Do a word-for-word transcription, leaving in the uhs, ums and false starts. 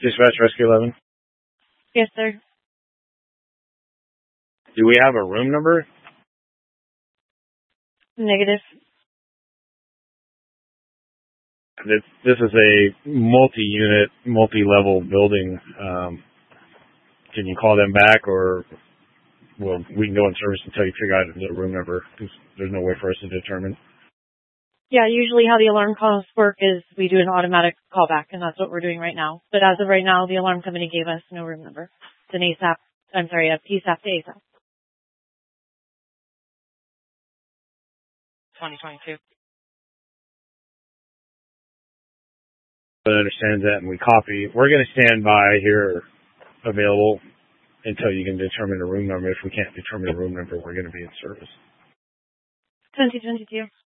Dispatch Rescue eleven. Yes, sir. Do we have a room number? Negative. This, this is a multi-unit, multi-level building. Um, can you call them back, or well, we can go in service until you figure out the room number, because there's no way for us to determine. Yeah, usually how the alarm calls work is we do an automatic callback, and that's what we're doing right now. But as of right now, the alarm company gave us no room number. It's an ASAP, I'm sorry, a P SAP to ASAP. twenty twenty-two. I understand that, and we copy. We're going to stand by here available until you can determine the room number. If we can't determine the room number, we're going to be in service. twenty twenty-two.